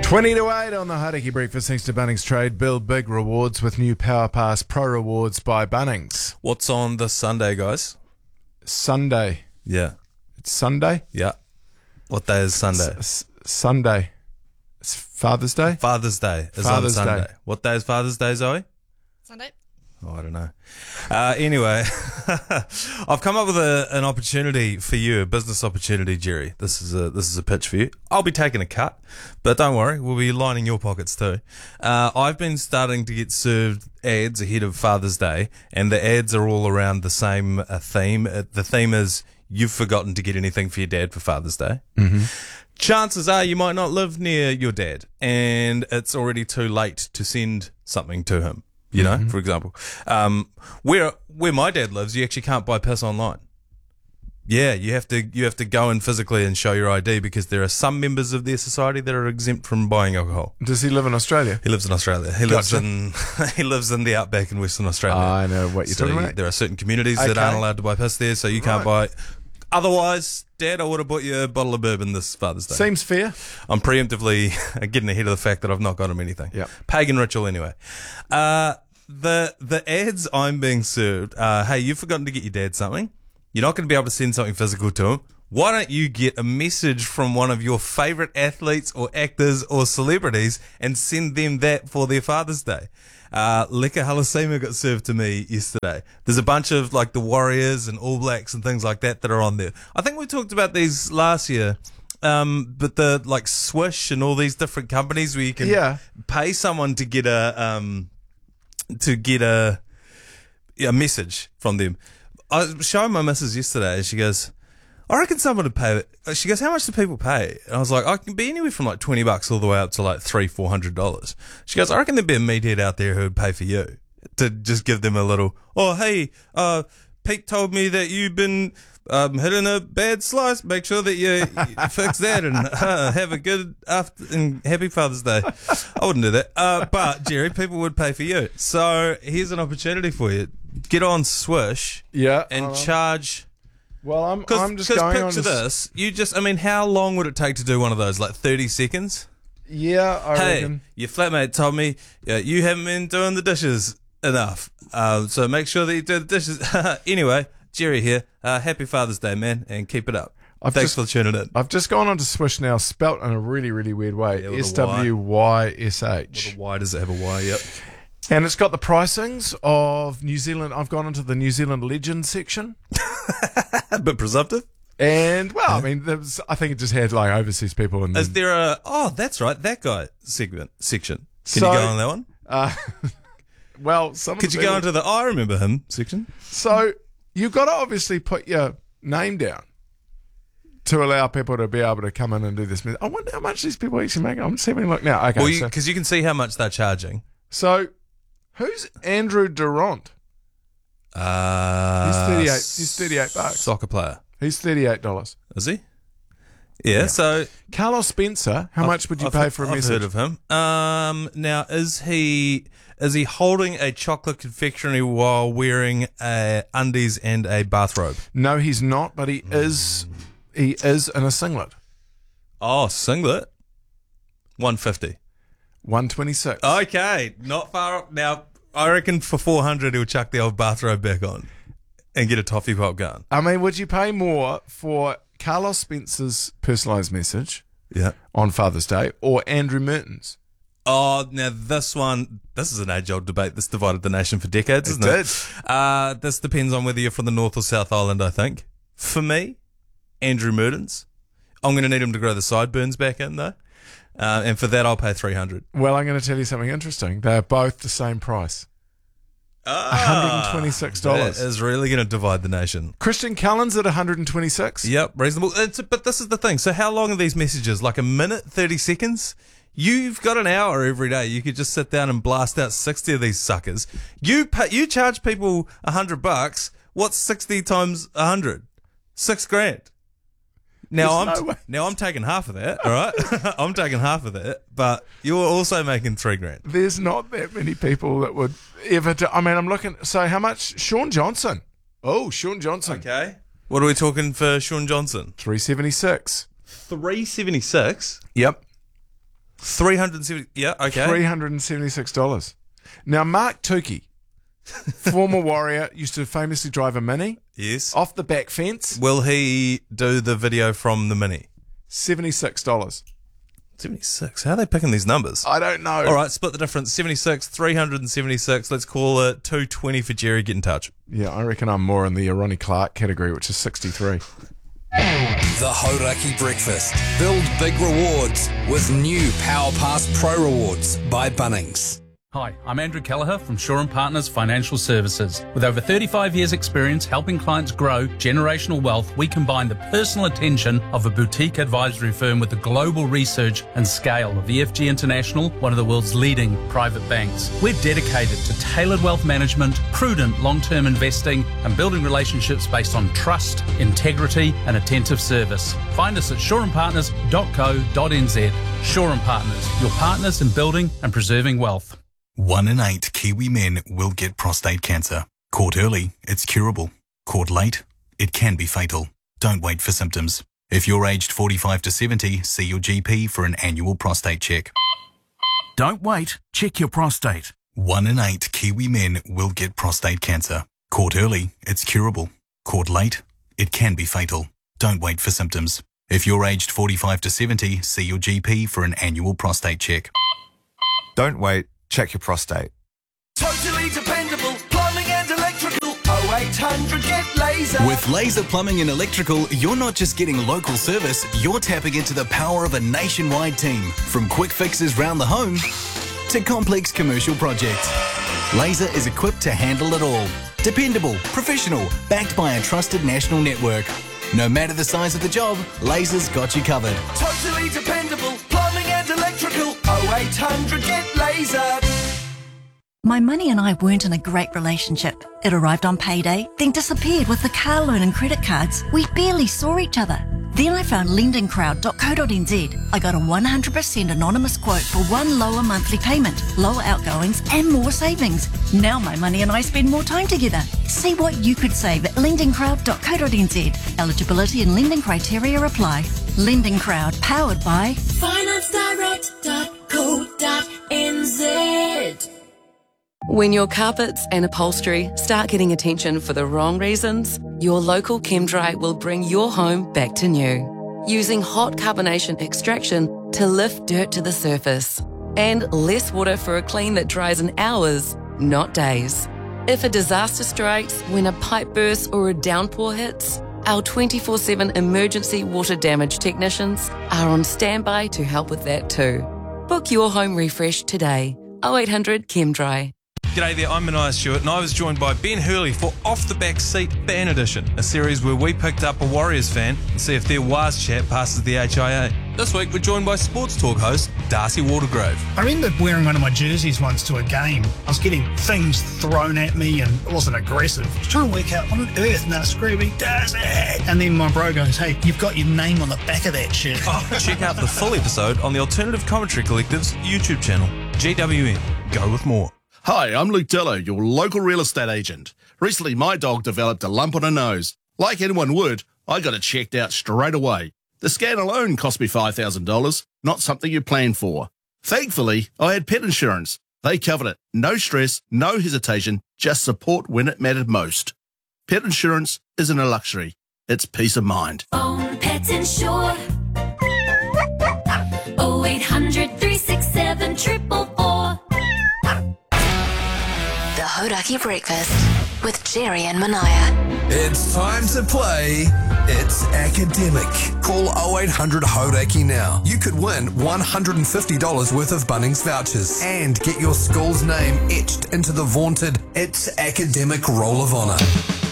20 to 8 on the Hauraki Breakfast thanks to Bunnings Trade. Build big rewards with new Power Pass Pro Rewards by Bunnings. What's on this Sunday, guys? Sunday. Yeah. It's Sunday? Yeah. What day is Sunday? Sunday. It's Father's Day? Father's Day is Father's on Sunday. Day. What day is Father's Day, Zoe? Sunday. Oh, I don't know. Anyway, I've come up with an opportunity for you, a business opportunity, Jerry. This is a pitch for you. I'll be taking a cut, but don't worry, we'll be lining your pockets too. I've been starting to get served ads ahead of Father's Day, and the ads are all around the same theme. The theme is you've forgotten to get anything for your dad for Father's Day. Mm-hmm. Chances are you might not live near your dad, and it's already too late to send something to him. You know, for example, where my dad lives, you actually can't buy piss online. Yeah, you have to go in physically and show your ID because there are some members of their society that are exempt from buying alcohol. Does he live in Australia? He lives in Australia. He lives in the outback in Western Australia. I know what you're talking about. There are certain communities that aren't allowed to buy piss there, so you can't buy. Otherwise, Dad, I would have bought you a bottle of bourbon this Father's Day. Seems fair. I'm preemptively getting ahead of the fact that I've not got him anything. Yep. Pagan ritual anyway. The ads I'm being served are, hey, you've forgotten to get your dad something. You're not going to be able to send something physical to him. Why don't you get a message from one of your favourite athletes or actors or celebrities and send them that for their Father's Day? Leka Halasima got served to me yesterday. There's a bunch of like the Warriors and All Blacks and things like that are on there. I think we talked about these last year. But the like Swish and all these different companies where you can pay someone to get a message from them. I was showing my missus yesterday and she goes, I reckon someone would pay. She goes, how much do people pay? And I was like, I can be anywhere from like $20 all the way up to like $300-400. She goes, I reckon there'd be a meathead out there who would pay for you to just give them a little, oh, hey, Pete told me that you've been hitting a bad slice. Make sure that you fix that and have a good and happy Father's Day. I wouldn't do that. But, Jerry, people would pay for you. So here's an opportunity for you. Get on Swish and charge. Well, I'm just going on picture this. How long would it take to do one of those? Like 30 seconds? Yeah, I reckon. Your flatmate told me you haven't been doing the dishes enough. So make sure that you do the dishes. Anyway, Jerry here. Happy Father's Day, man, and keep it up. Thanks for tuning in. I've just gone on to Swish now, spelt in a really, really weird way. Yeah, with SWYSH. With a Y, does it have a Y? Yep. And it's got the pricings of New Zealand. I've gone into the New Zealand Legends section. A bit presumptive. And, well, I think it just had like overseas people. And is there a, that's right, that guy section. Can you go on that one? Well, some could you go into the I remember him section? So you've got to obviously put your name down to allow people to be able to come in and do this. I wonder how much these people actually make. I'm just having a look now. Okay, well, because you can see how much they're charging. So, who's Andrew Durant? He's $38. Soccer player. He's $38. Is he? Yeah. So Carlos Spencer, how much would you pay for a message? I've heard of him. Now is he holding a chocolate confectionery while wearing undies and a bathrobe? No, he's not. But he is. He is in a singlet. Oh, singlet. 150. 126. Okay, not far up. Now, I reckon for 400 he'll chuck the old bathrobe back on and get a toffee pop going. Would you pay more for Carlos Spencer's personalised message on Father's Day or Andrew Merton's? Oh, now this is an age-old debate. This divided the nation for decades, isn't it? This depends on whether you're from the North or South Island, I think. For me, Andrew Merton's. I'm going to need him to grow the sideburns back in, though. And for that, I'll pay $300. Well, I'm going to tell you something interesting. They're both the same price. $126. That is really going to divide the nation. Christian Cullen's at $126. Yep, reasonable. But this is the thing. So how long are these messages? Like a minute, 30 seconds? You've got an hour every day. You could just sit down and blast out 60 of these suckers. You charge people $100. What's 60 times 100? $6,000. Now I'm taking half of that, all right? I'm taking half of that, but you're also making $3,000. There's not that many people that would ever do. I'm looking. So how much? Sean Johnson. Oh, Sean Johnson. Okay. What are we talking for Sean Johnson? $376. $376? Yep. $370. Yeah, okay. $376. Now, Mark Tukey, former Warrior, used to famously drive a Mini. Yes. Off the back fence. Will he do the video from the Mini? $76. 76. How are they picking these numbers? I don't know. All right, split the difference. 76, 376. Let's call it 220 for Jerry. Get in touch. Yeah, I reckon I'm more in the Ronnie Clark category, which is 63. The Hauraki Breakfast. Build big rewards with new Power Pass Pro Rewards by Bunnings. Hi, I'm Andrew Kelleher from Shaw & Partners Financial Services. With over 35 years' experience helping clients grow generational wealth, we combine the personal attention of a boutique advisory firm with the global research and scale of EFG International, one of the world's leading private banks. We're dedicated to tailored wealth management, prudent long-term investing, and building relationships based on trust, integrity, and attentive service. Find us at shawandpartners.co.nz. Shaw & Partners, your partners in building and preserving wealth. 1 in 8 Kiwi men will get prostate cancer. Caught early, it's curable. Caught late, it can be fatal. Don't wait for symptoms. If you're aged 45 to 70, see your GP for an annual prostate check. Don't wait, check your prostate. 1 in 8 Kiwi men will get prostate cancer. Caught early, it's curable. Caught late, it can be fatal. Don't wait for symptoms. If you're aged 45 to 70, see your GP for an annual prostate check. Don't wait. Check your prostate. Totally dependable plumbing and electrical. 0800 get laser. With Laser Plumbing and Electrical, you're not just getting local service, you're tapping into the power of a nationwide team. From quick fixes round the home to complex commercial projects. Laser is equipped to handle it all. Dependable, professional, backed by a trusted national network. No matter the size of the job, Laser's got you covered. Totally dependable plumbing and electrical. 0800 get laser. My money and I weren't in a great relationship. It arrived on payday, then disappeared with the car loan and credit cards. We barely saw each other. Then I found lendingcrowd.co.nz. I got a 100% anonymous quote for one lower monthly payment, lower outgoings and more savings. Now my money and I spend more time together. See what you could save at lendingcrowd.co.nz. Eligibility and lending criteria apply. Lending Crowd, powered by FinanceDirect.co.nz. When your carpets and upholstery start getting attention for the wrong reasons, your local ChemDry will bring your home back to new. Using hot carbonation extraction to lift dirt to the surface. And less water for a clean that dries in hours, not days. If a disaster strikes when a pipe bursts or a downpour hits, our 24/7 emergency water damage technicians are on standby to help with that too. Book your home refresh today. 0800 ChemDry. G'day there, I'm Mania Stewart, and I was joined by Ben Hurley for Off the Back Seat Fan Edition, a series where we picked up a Warriors fan and see if their Waz chat passes the HIA. This week we're joined by Sports Talk host Darcy Watergrove. I remember wearing one of my jerseys once to a game. I was getting things thrown at me and it wasn't aggressive. I was trying to work out what on earth, and I was screaming, Darcy! And then my bro goes, hey, you've got your name on the back of that shirt. Check out the full episode on the Alternative Commentary Collective's YouTube channel. GWN, go with more. Hi, I'm Luke Dillo, your local real estate agent. Recently, my dog developed a lump on her nose. Like anyone would, I got it checked out straight away. The scan alone cost me $5,000, not something you plan for. Thankfully, I had pet insurance. They covered it. No stress, no hesitation, just support when it mattered most. Pet insurance isn't a luxury. It's peace of mind. Own Pets Insure. 0800 367 444. The Hauraki Breakfast with Jerry and Mania. It's time to play It's Academic. Call 0800 Hauraki now. You could win $150 worth of Bunnings vouchers and get your school's name etched into the vaunted It's Academic Roll of Honour.